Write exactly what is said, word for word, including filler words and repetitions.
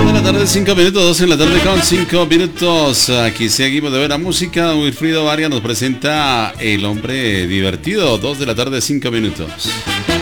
de la tarde, cinco minutos, dos en la tarde con cinco minutos. Aquí seguimos de ver la música. Wilfrido Vargas nos presenta El Hombre Divertido, dos de la tarde, cinco minutos.